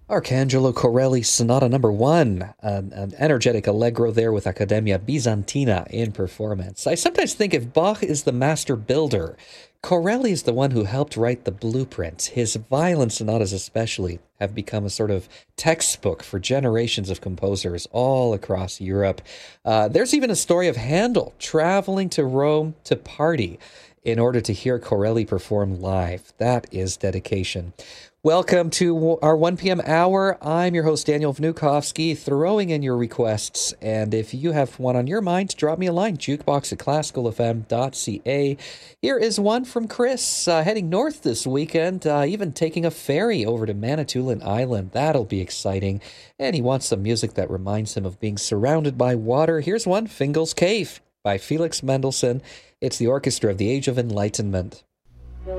Arcangelo Corelli Sonata Number One, an energetic allegro there with Accademia Bizantina in performance. I sometimes think if Bach is the master builder, Corelli is the one who helped write the blueprint. His violin sonatas, especially, have become a sort of textbook for generations of composers all across Europe. There's even a story of Handel traveling to Rome to party in order to hear Corelli perform live. That is dedication. Welcome to our 1 p.m. hour. I'm your host, Daniel Vnukovsky, throwing in your requests. And if you have one on your mind, drop me a line, jukebox@classicalfm.ca. Here is one from Chris, heading north this weekend, even taking a ferry over to Manitoulin Island. That'll be exciting. And he wants some music that reminds him of being surrounded by water. Here's one, Fingal's Cave by Felix Mendelssohn. It's the orchestra of the Age of Enlightenment.